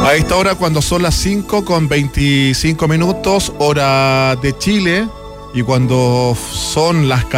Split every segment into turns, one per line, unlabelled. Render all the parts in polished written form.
A esta hora, cuando son las 5:25, hora de Chile, y cuando son las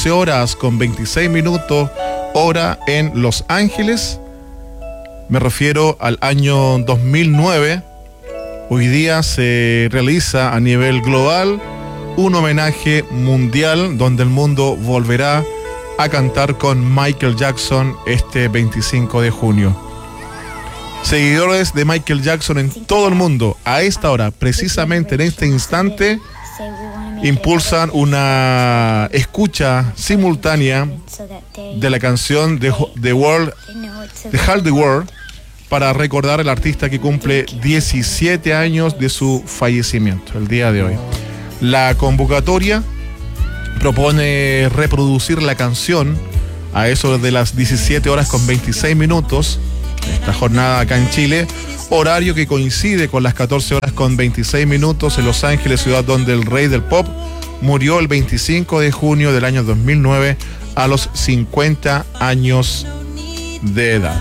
14:26, hora en Los Ángeles, me refiero al año 2009, hoy día se realiza a nivel global un homenaje mundial donde el mundo volverá a cantar con Michael Jackson este 25 de junio. Seguidores de Michael Jackson en todo el mundo, a esta hora, precisamente en este instante, impulsan una escucha simultánea de la canción de Heal the World para recordar al artista que cumple 17 años de su fallecimiento, el día de hoy. La convocatoria propone reproducir la canción a eso de las 17:26, esta jornada acá en Chile, horario que coincide con las 14:26 en Los Ángeles, ciudad donde el rey del pop murió el 25 de junio del año 2009 a los 50 años de edad.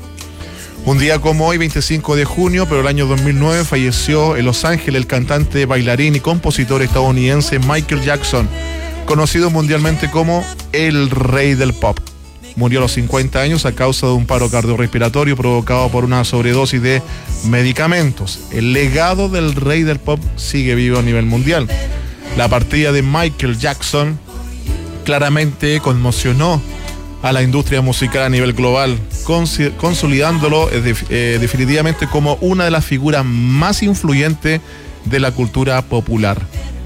Un día como hoy, 25 de junio, pero el año 2009, falleció en Los Ángeles el cantante, bailarín y compositor estadounidense Michael Jackson, conocido mundialmente como el rey del pop. Murió a los 50 años a causa de un paro cardiorrespiratorio provocado por una sobredosis de medicamentos. El legado del rey del pop sigue vivo a nivel mundial. La partida de Michael Jackson claramente conmocionó a la industria musical a nivel global, consolidándolo definitivamente como una de las figuras más influyentes de la cultura popular.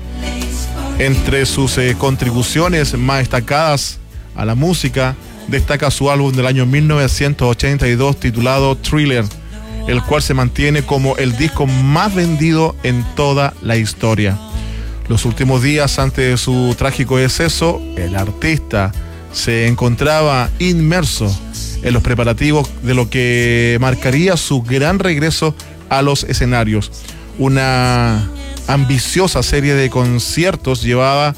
Entre sus contribuciones más destacadas a la música, destaca su álbum del año 1982 titulado Thriller, el cual se mantiene como el disco más vendido en toda la historia. Los últimos días antes de su trágico deceso, el artista se encontraba inmerso en los preparativos de lo que marcaría su gran regreso a los escenarios. Una ambiciosa serie de conciertos llamada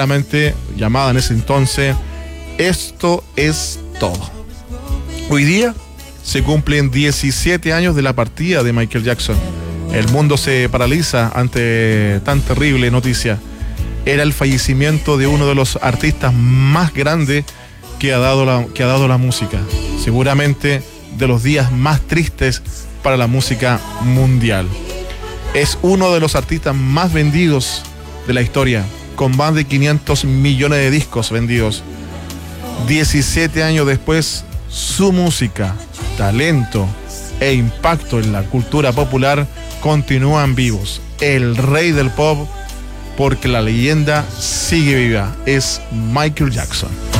en ese entonces Esto es Todo. Hoy día se cumplen 17 años de la partida de Michael Jackson. El mundo se paraliza ante tan terrible noticia. Era el fallecimiento de uno de los artistas más grandes que ha dado la música. Seguramente de los días más tristes para la música mundial. Es uno de los artistas más vendidos de la historia, con más de 500 millones de discos vendidos. 17 años después, su música, talento e impacto en la cultura popular continúan vivos. El rey del pop, porque la leyenda sigue viva, es Michael Jackson.